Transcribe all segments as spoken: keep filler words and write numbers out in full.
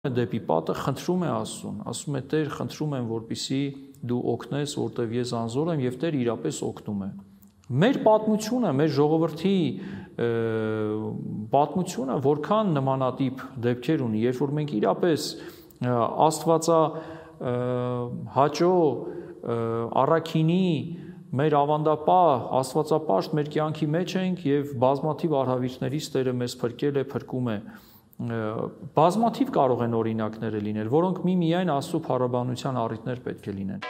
Դեպի պատը խնդրում է Աստծուն, ասում է Տեր, խնդրում եմ, որպեսզի դու օգնես, որտեղ ես անզոր եմ, եւ Տեր իրապես օգնում է։ Մեր պատմությունը, մեր ժողովրդի պատմությունը որքան նմանատիպ դեպքեր ունի, երբ որ մենք իրապես Աստվածա հաճո առաքինի մեր ավանդապահ Աստվածապաշտ մեր կյանքի մեջ ենք եւ բազմաթիվ արհավիրքներից Տերը մեզ փրկել է, փրկում է։ Բազմաթիվ կարող են օրինակները լինել, որոնք միմիայն Աստծո փառաբանության առիթներ պետք է լինեն։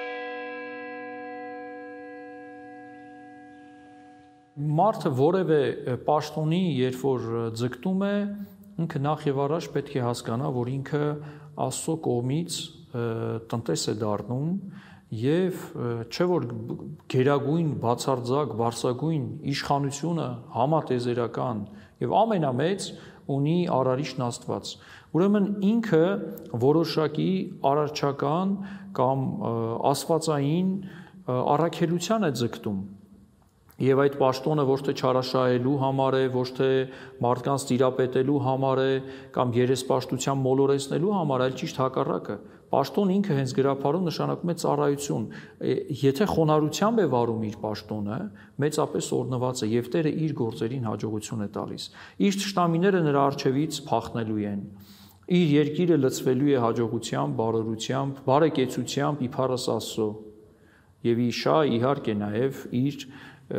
Մարդը որևէ պաշտոնի, երբ որ ձգտում է, ինքը նախ եւ առաջ պետք է հասկանա, որ ինքը Աստծո կողմից տնտես է դառնում եւ չէ որ գերագույն, բացարձակ, բարձրագույն իշխանությունը համատեզերական եւ ամենամեծ ունի արարիչն Աստված։ Ուրեմն ինքը որոշակի արարչական կամ աստվածային առաքելության է ձգտում։ Եվ այդ պաշտոնը ոչ թե չարաշահելու համար է, ոչ թե մարդկանց տիրապետելու համար է կամ երեսպաշտության մոլորեցնելու համար, այլ ճիշտ հակառակը։ Պաշտոնը ինքը հենց գրափարում նշանակում է ծառայություն։ Եթե խոնարհությամբ է վարում իր պաշտոնը, մեծապես օրհնված է եւ Տերը իր գործերին հաջողություն է տալիս։ Իր ճշտամիները նրա առջևից փախնելու են։ Իր երկիրը լցվելու է հաջողությամբ, բարօրությամբ, բարեկեցությամբ իբարս Աստծո։ Եվ իշա իհարկե նաեւ իր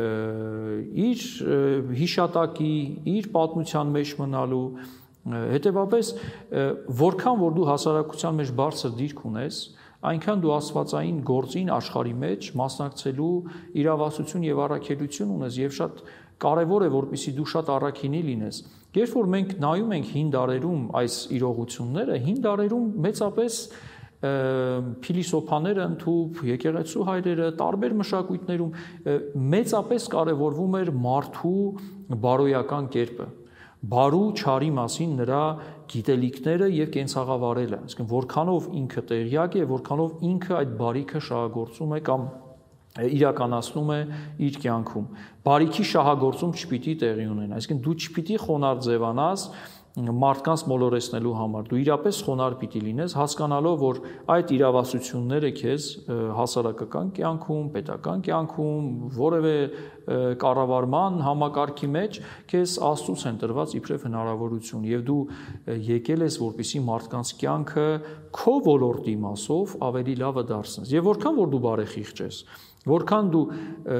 իր հիշատակի, իր պատմության մեջ մնալու, հետևաբար որքան որ դու հասարակության մեջ բարձր դիրք ունես, այնքան դու աստվածային գործին աշխարհի մեջ մասնակցելու իրավասություն եւ առաքելություն ունես եւ շատ կարեւոր է որպեսզի դու շատ առաքինի լինես։ Երբ որ մենք նայում ենք հին դարերում այս իրողությունները, հին դարերում մեծապես փիլիսոփաները ընդհուպ, եկեղեցու հայրերը, տարբեր մշակույթներում մեծապես կարևորվում էր մարդու բարոյական կերպը, բարու չարի մասին նրա գիտելիքները եւ կենցաղավարելը, այսինքն որքանով ինքը տեղյակ է, որքանով ինքը այդ բարիքը շահագործում է կամ իրականացնում է իր կյանքում։ Բարիքի շահագործում չպիտի տեղի ունենա, այսինքն դու չպիտի խոնարհ ձևանաս մարդկանց մոլորեցնելու համար, դու իրապես խոնարհ պիտի լինես, հասկանալով, որ այդ իրավասությունները քեզ հասարակական կյանքում, պետական կյանքում, որևէ կառավարման համակարգի մեջ քեզ Աստծուց են տրված իբրև հնարավորություն, եւ դու եկել ես, որպեսզի մարդկանց կյանքը քո ոլորտի մասով ավելի լավը դարձնես։ Եվ որքան որ դու բարեխիղճ ես, որքան դու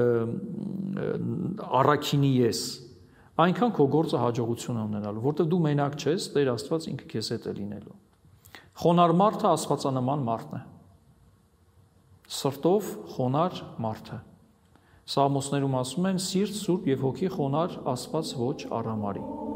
առաքինի ես, այնքան քո գործը հաջողություն ունենալու, որտեղ դու մենակ չես, Տեր Աստված ինքը քեզ հետ է լինելու։ Խոնարհ մարդը աստվածանման մարդն է։ Սրտով խոնարհ մարդը։ Սաղմոսներում ասում են՝ սիրտ, սուրբ եւ հոգի խոնարհ Աստված ոչ արամարի։